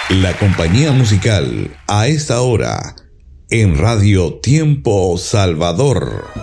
La compañía musical a esta hora en Radio Tiempo Salvador.